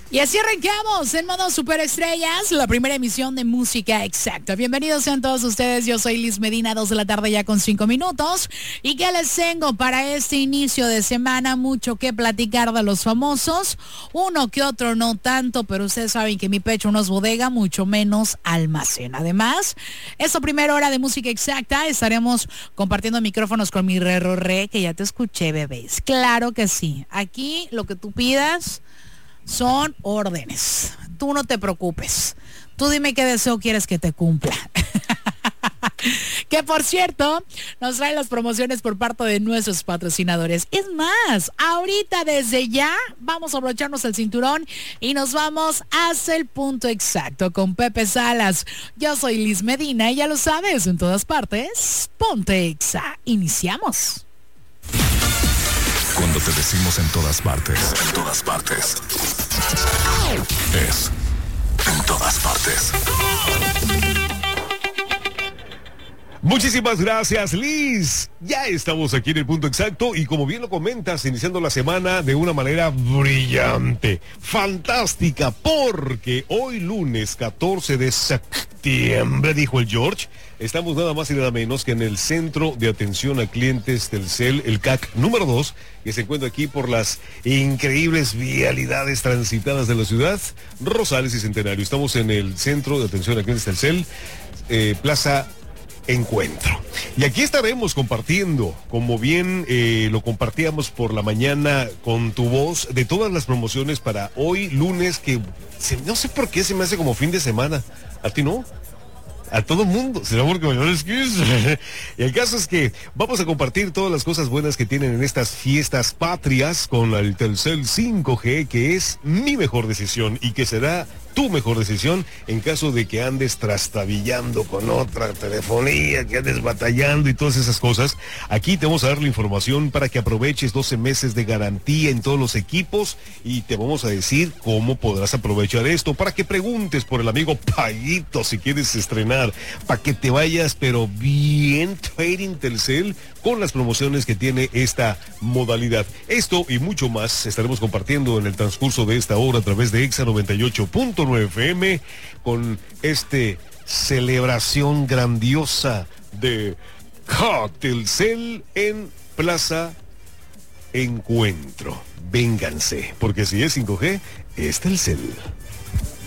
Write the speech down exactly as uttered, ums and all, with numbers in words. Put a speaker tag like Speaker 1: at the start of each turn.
Speaker 1: Y así arrancamos en modo superestrellas, la primera emisión de Música Exacta. Bienvenidos sean todos ustedes, yo soy Liz Medina, dos de la tarde ya con cinco minutos. ¿Y qué les tengo para este inicio de semana? Mucho que platicar de los famosos, uno que otro no tanto, pero ustedes saben que mi pecho no es bodega, mucho menos almacén. Además, esta primera hora de Música Exacta estaremos compartiendo micrófonos con mi re, re, que ya te escuché, bebés. Claro que sí, aquí lo que tú pidas son órdenes. Tú no te preocupes. Tú dime qué deseo quieres que te cumpla. Que por cierto, nos traen las promociones por parte de nuestros patrocinadores. Es más, ahorita desde ya vamos a abrocharnos el cinturón y nos vamos hacia el punto exacto con Pepe Salas. Yo soy Liz Medina y ya lo sabes, en todas partes, ponte exa. Iniciamos.
Speaker 2: Cuando te decimos en todas partes, en todas partes, es en todas partes.
Speaker 3: Muchísimas gracias, Liz. Ya estamos aquí en el punto exacto y como bien lo comentas, iniciando la semana de una manera brillante, fantástica, porque hoy lunes catorce de septiembre, dijo el George, estamos nada más y nada menos que en el Centro de Atención a Clientes Telcel, el C A C número dos, que se encuentra aquí por las increíbles vialidades transitadas de la ciudad, Rosales y Centenario. Estamos en el Centro de Atención a Clientes Telcel, eh, Plaza Encuentro. Y aquí estaremos compartiendo, como bien eh, lo compartíamos por la mañana con tu voz, de todas las promociones para hoy lunes, que se, no sé por qué se me hace como fin de semana. ¿A ti no? A todo mundo, será porque me lo excuse. Y el caso es que vamos a compartir todas las cosas buenas que tienen en estas fiestas patrias con el Telcel cinco G, que es mi mejor decisión y que será tu mejor decisión en caso de que andes trastabillando con otra telefonía, que andes batallando y todas esas cosas. Aquí te vamos a dar la información para que aproveches doce meses de garantía en todos los equipos y te vamos a decir cómo podrás aprovechar esto, para que preguntes por el amigo Payito si quieres estrenar, para que te vayas pero bien Trading Telcel con las promociones que tiene esta modalidad. Esto y mucho más estaremos compartiendo en el transcurso de esta hora a través de Exa noventa y ocho punto nueve F M con este celebración grandiosa de Telcel en Plaza Encuentro. Vénganse, porque si es cinco G, es Telcel.